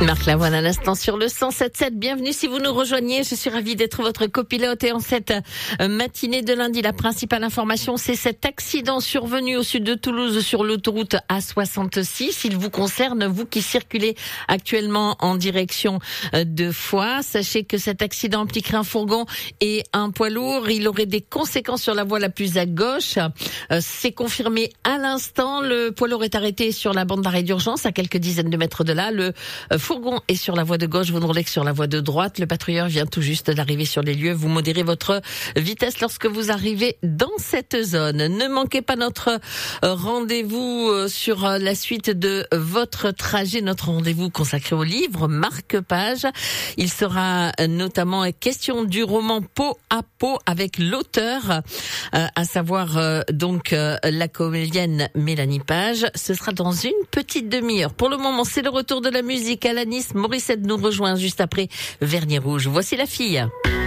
Marc Lavoine à l'instant sur le 107.7. Bienvenue si vous nous rejoignez. Je suis ravie d'être votre copilote et en cette matinée de lundi, la principale information, c'est cet accident survenu au sud de Toulouse sur l'autoroute A66. Il vous concerne, vous qui circulez actuellement en direction de Foix. Sachez que cet accident impliquerait un fourgon et un poids lourd. Il aurait des conséquences sur la voie la plus à gauche. C'est confirmé à l'instant. Le poids lourd est arrêté sur la bande d'arrêt d'urgence à quelques dizaines de mètres de là. Le fourgon est sur la voie de gauche, vous ne roulez que sur la voie de droite. Le patrouilleur vient tout juste d'arriver sur les lieux. Vous modérez votre vitesse lorsque vous arrivez dans cette zone. Ne manquez pas notre rendez-vous sur la suite de votre trajet, notre rendez-vous consacré au livre Marque-Page. Il sera notamment question du roman Peau à peau avec l'auteur, à savoir donc la comédienne Mélanie Page. Ce sera dans une petite demi-heure. Pour le moment, c'est le retour de la musique. Alanis Morissette nous rejoint juste après Vernis Rouge. Voici la fille.